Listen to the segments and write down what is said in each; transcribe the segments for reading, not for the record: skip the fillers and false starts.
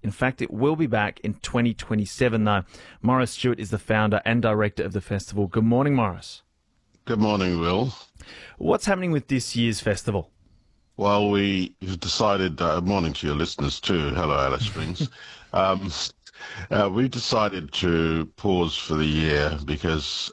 In fact, it will be back in 2027, though. Maurice Stewart is the founder and director of the festival. Good morning, Maurice. Good morning, Will. What's happening with this year's festival? Well, we've decided, morning to your listeners too. Hello, Alice Springs. We decided to pause for the year because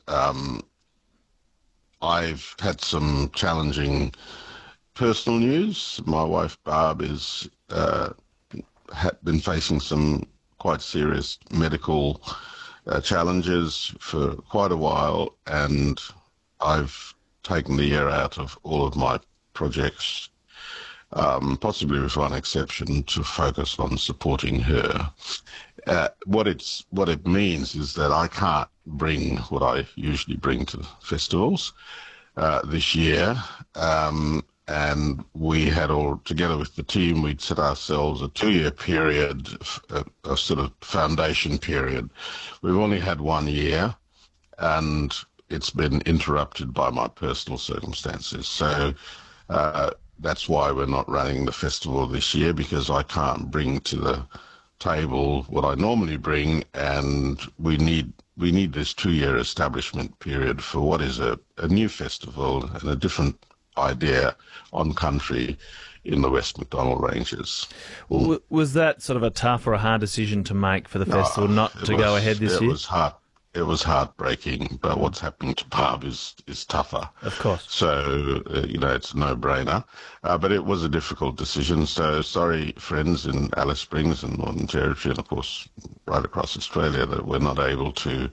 I've had some challenging personal news. My wife, Barb, is had been facing some quite serious medical challenges for quite a while, and I've taken the year out of all of my projects, possibly with one exception, to focus on supporting her. What it means is that I can't bring what I usually bring to festivals this year. And we had all, together with the team, we'd set ourselves a 2-year period, a sort of foundation period. We've only had 1 year, and it's been interrupted by my personal circumstances. So that's why we're not running the festival this year, because I can't bring to the table what I normally bring, and we need this 2-year establishment period for what is a new festival and a different idea on country in the West MacDonnell Ranges. Was that sort of a tough or a hard decision to make for the festival not to go ahead this year? It was heartbreaking, but what's happening to Barb is tougher. Of course. So, it's a no-brainer. But it was a difficult decision. So sorry, friends in Alice Springs and Northern Territory, and of course right across Australia, that we're not able to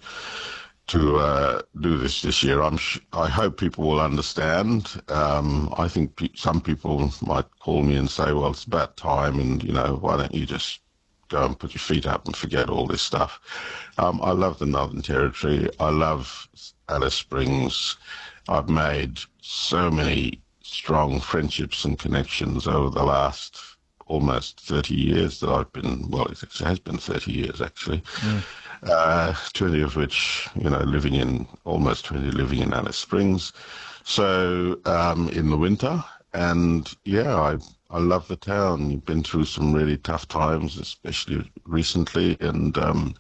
do this year. I hope people will understand. I think some people might call me and say, well, it's about time, and, why don't you just go and put your feet up and forget all this stuff. I love the Northern Territory. I love Alice Springs. I've made so many strong friendships and connections over the last almost 30 years that I've been, well, it has been 30 years actually. 20 of which, almost 20 living in Alice Springs. So in the winter, and I love the town. You've been through some really tough times, especially recently, and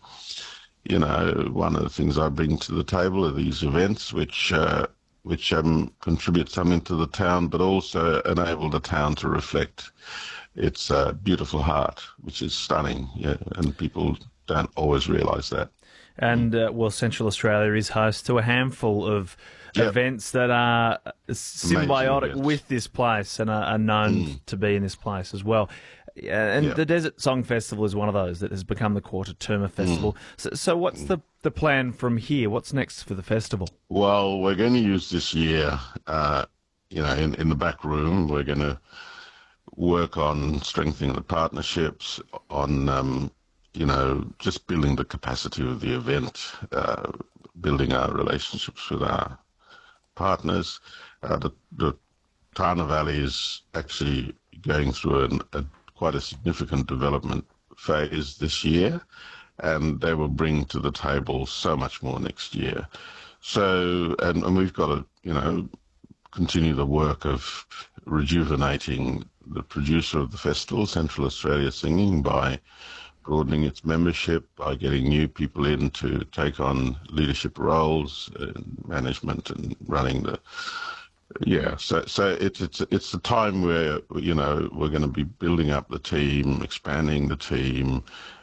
one of the things I bring to the table are these events, which contribute something to the town, but also enable the town to reflect its beautiful heart, which is stunning, and people don't always realise that. And, Central Australia is host to a handful of events that are symbiotic with this place and are known to be in this place as well. And the Desert Song Festival is one of those that has become the Quarter Turma Festival. So what's the plan from here? What's next for the festival? Well, we're going to use this year, in the back room, we're going to work on strengthening the partnerships, on just building the capacity of the event, building our relationships with our partners. The Tana Valley is actually going through quite a significant development phase this year, and they will bring to the table so much more next year. So, and we've got to, continue the work of rejuvenating the producer of the festival, Central Australia Singing, by broadening its membership, by getting new people in to take on leadership roles in management and running the. So it's a time where we're going to be building up the team, expanding the team,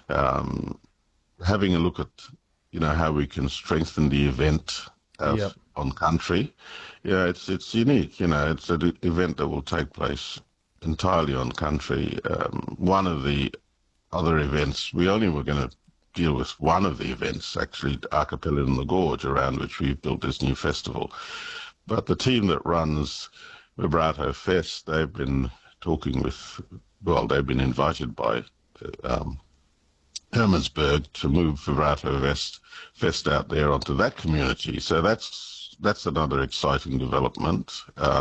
having a look at how we can strengthen the event on country. It's unique. It's an event that will take place entirely on country. One of the other events, we only were going to deal with one of the events, actually, Archipelago in the Gorge, around which we've built this new festival. But the team that runs Vibrato Fest, they've been they've been invited by Hermannsburg to move Vibrato Fest out there onto that community. So that's another exciting development.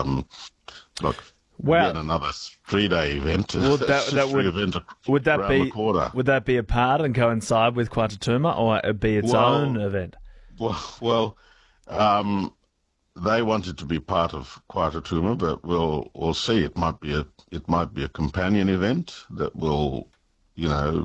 Yet another 3-day event. Would that be a part and coincide with Quarter Turma, or be its own event? Well, they wanted to be part of Quarter Turma, but we'll see. It might be a companion event that will,